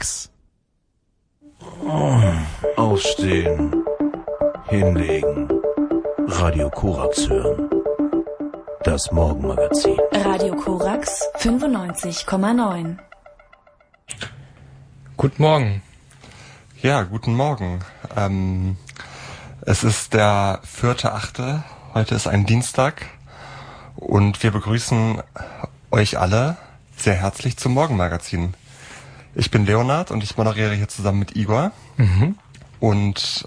Korax. Aufstehen, hinlegen, Radio Korax hören. Das Morgenmagazin. Radio Korax 95,9. Guten Morgen. Ja, guten Morgen. Es ist der 4.8. Heute ist ein Dienstag und wir begrüßen euch alle sehr herzlich zum Morgenmagazin. Ich bin Leonard und ich moderiere hier zusammen mit Igor. Und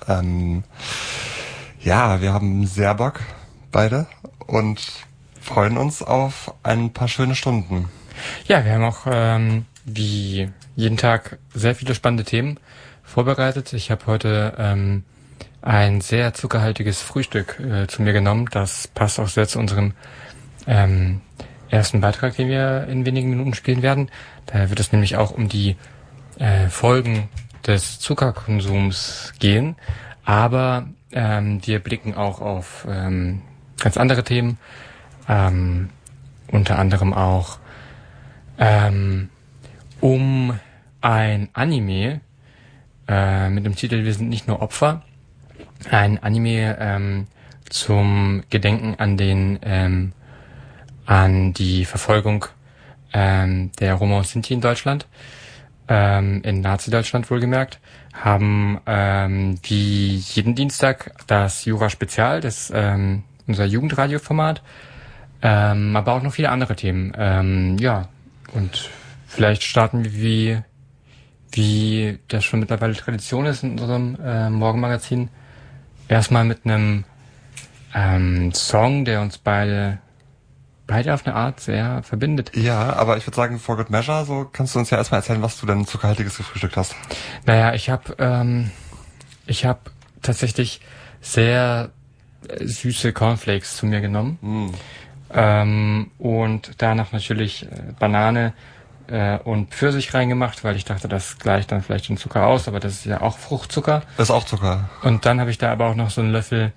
ja, wir haben sehr Bock, beide, und freuen uns auf ein paar schöne Stunden. Ja, wir haben auch wie jeden Tag sehr viele spannende Themen vorbereitet. Ich habe heute ein sehr zuckerhaltiges Frühstück zu mir genommen. Das passt auch sehr zu unserem ersten Beitrag, den wir in wenigen Minuten spielen werden. Da wird es nämlich auch um die Folgen des Zuckerkonsums gehen. Aber wir blicken auch auf ganz andere Themen. Unter anderem auch um ein Anime mit dem Titel Wir sind nicht nur Opfer. Ein Anime zum Gedenken an die Verfolgung der Roma und Sinti in Deutschland, in Nazi-Deutschland wohlgemerkt, haben wie jeden Dienstag das Jura-Spezial, das unser Jugendradioformat, aber auch noch viele andere Themen. Ja, und vielleicht starten wir, wie das schon mittlerweile Tradition ist in unserem Morgenmagazin, erstmal mit einem Song, der uns beide auf eine Art sehr verbindet. Ja, aber ich würde sagen, for good measure, so kannst du uns ja erstmal erzählen, was du denn zuckerhaltiges gefrühstückt hast. Naja, ich hab tatsächlich sehr süße Cornflakes zu mir genommen. Und danach natürlich Banane und Pfirsich reingemacht, weil ich dachte, das gleicht dann vielleicht den Zucker aus, aber das ist ja auch Fruchtzucker. Das ist auch Zucker. Und dann habe ich da aber auch noch so einen Löffel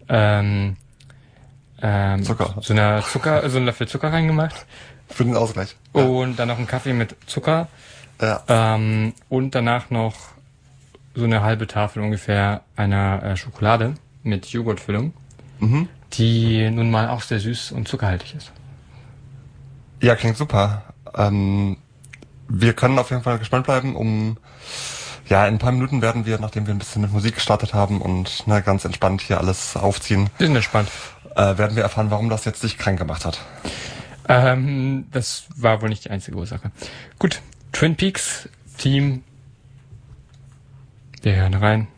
Zucker. so einen Löffel Zucker reingemacht. Für den Ausgleich. Und dann noch einen Kaffee mit Zucker. Ja. Und danach noch so eine halbe Tafel ungefähr einer Schokolade mit Joghurtfüllung, die nun mal auch sehr süß und zuckerhaltig ist. Ja, klingt super. Wir können auf jeden Fall gespannt bleiben. In ein paar Minuten werden wir, nachdem wir ein bisschen mit Musik gestartet haben und ganz entspannt hier alles aufziehen, Wir sind entspannt. werden wir erfahren, warum das jetzt dich krank gemacht hat. Das war wohl nicht die einzige Ursache. Gut, Twin Peaks Team. Wir hören rein.